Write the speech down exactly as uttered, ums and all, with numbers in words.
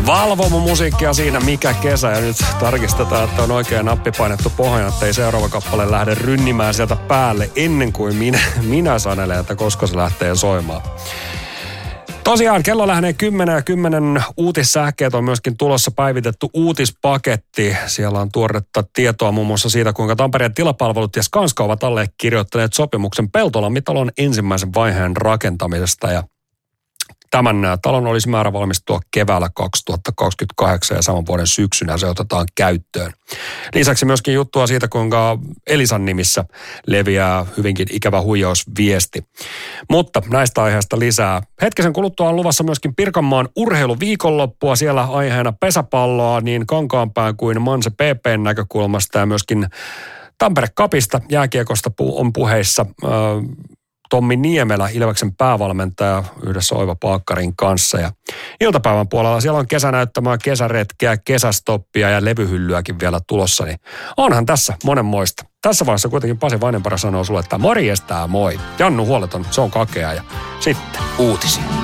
Valvomo musiikkia siinä mikä kesä ja nyt tarkistetaan, että on oikein nappi painettu pohjaan, että ei seuraava kappale lähde rynnimään sieltä päälle ennen kuin minä, minä sanelen, että koska se lähtee soimaan. Tosiaan kello lähenee kymmenen ja kymmenen uutissähkeet on myöskin tulossa päivitetty uutispaketti. Siellä on tuoretta tietoa muun muassa siitä, kuinka Tampereen tilapalvelut ja Skanska ovat allekirjoittaneet sopimuksen Peltolammitalon ensimmäisen vaiheen rakentamisesta. Ja tämän talon olisi määrä valmistua keväällä kaksituhattakaksikymmentäkahdeksan ja saman vuoden syksynä se otetaan käyttöön. Lisäksi myöskin juttua siitä, kuinka Elisan nimissä leviää hyvinkin ikävä huijausviesti. Mutta näistä aiheista lisää. Hetkisen kuluttua on luvassa myöskin Pirkanmaan urheiluviikonloppua. Siellä aiheena pesäpalloa niin Kankaanpään kuin Manse P P:n näkökulmasta ja myöskin Tampere Cupista jääkiekosta on puheissa. Tommi Niemelä, Ilveksen päävalmentaja, yhdessä Oiva Paakkarin kanssa. Ja iltapäivän puolella siellä on kesänäyttämää, kesäretkeä, kesästoppia ja levyhyllyäkin vielä tulossa. Niin onhan tässä monenmoista. Tässä vaiheessa kuitenkin Pasi Vainenpara sanoo sulle, että morjesta moi. Jannu huoleton, se on kakea ja sitten uutisia.